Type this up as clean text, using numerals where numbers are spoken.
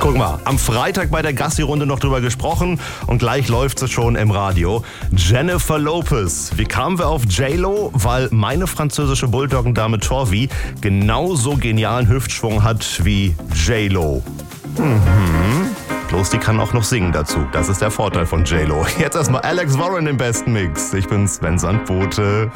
Guck mal, am Freitag bei der Gassi-Runde noch drüber gesprochen und gleich läuft sie schon im Radio. Jennifer Lopez. Wie kamen wir auf J-Lo? Weil meine französische Bulldoggendame Torvi genauso genialen Hüftschwung hat wie J-Lo. Bloß die kann auch noch singen dazu. Das ist der Vorteil von J-Lo. Jetzt erstmal Alex Warren im besten Mix. Ich bin Sven Sandbote.